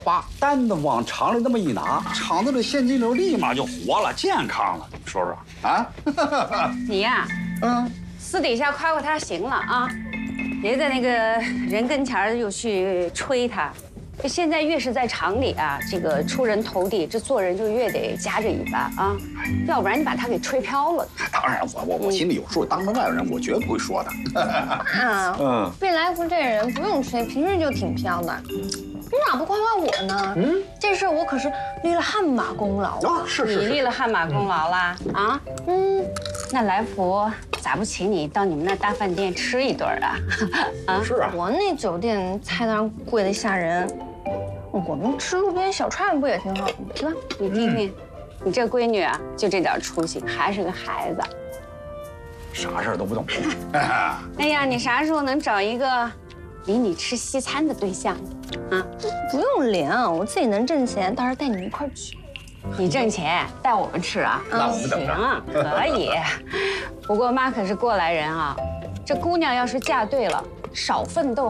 把单子往厂里那么一拿，厂子的现金流立马就活了，健康了。你说说啊？ 你呀，私底下夸夸他行了啊，别在那个人跟前又去吹他。这现在越是在厂里啊，这个出人头地，这做人就越得夹着尾巴啊，要不然你把他给吹飘了。 当然，我心里有数，当着外人我绝不会说的。 啊，贝来福这人不用吹，平时就挺飘的。你咋不夸夸我呢？这事我可是立了汗马功劳啊！ 你立了汗马功劳啦？啊，那来福咋不请你到你们那大饭店吃一顿啊？啊， 是啊， 我那酒店菜单贵得吓人，我们吃路边小串不也挺好的，是吧？ 你听听，你这闺女啊，就这点出息，还是个孩子。 啥事儿都不懂。 哎呀，你啥时候能找一个领你吃西餐的对象？啊， 不用领，我自己能挣钱，到时候带你一块儿去。 你挣钱带我们吃啊？ 那我们等着。 行，可以。不过妈可是过来人啊，这姑娘要是嫁对了，少奋斗。